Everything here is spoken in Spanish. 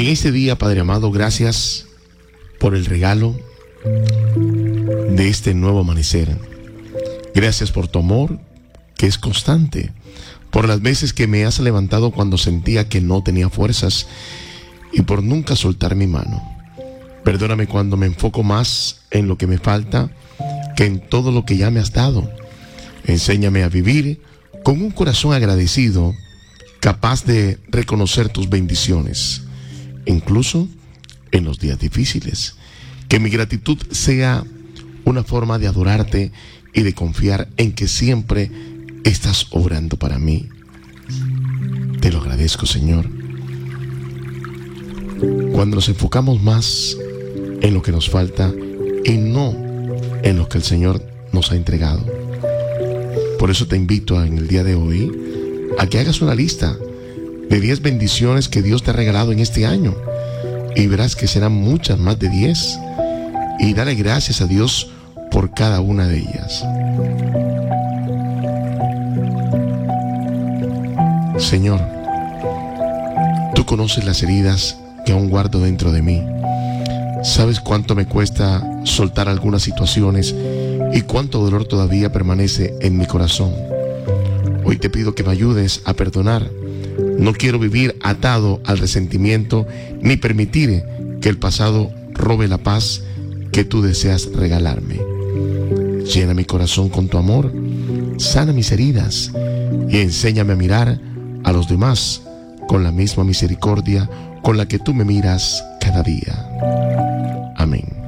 En este día, Padre amado, gracias por el regalo de este nuevo amanecer. Gracias por tu amor, que es constante, por las veces que me has levantado cuando sentía que no tenía fuerzas y por nunca soltar mi mano. Perdóname cuando me enfoco más en lo que me falta que en todo lo que ya me has dado. Enséñame a vivir con un corazón agradecido, capaz de reconocer tus bendiciones, incluso en los días difíciles. Que mi gratitud sea una forma de adorarte y de confiar en que siempre estás obrando para mí. Te lo agradezco, Señor. Cuando nos enfocamos más en lo que nos falta y no en lo que el Señor nos ha entregado. Por eso te invito en el día de hoy a que hagas una lista de 10 bendiciones que Dios te ha regalado en este año, y verás que serán muchas más de 10, y dale gracias a Dios por cada una de ellas. Señor, tú conoces las heridas que aún guardo dentro de mí. Sabes cuánto me cuesta soltar algunas situaciones y cuánto dolor todavía permanece en mi corazón. Hoy te pido que me ayudes a perdonar. No quiero vivir atado al resentimiento ni permitir que el pasado robe la paz que tú deseas regalarme. Llena mi corazón con tu amor, sana mis heridas y enséñame a mirar a los demás con la misma misericordia con la que tú me miras cada día. Amén.